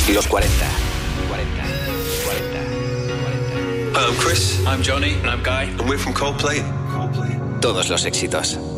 Los 40. Hi, I'm Chris. I'm Johnny. And I'm Guy. And we're from Coldplay. Todos los éxitos.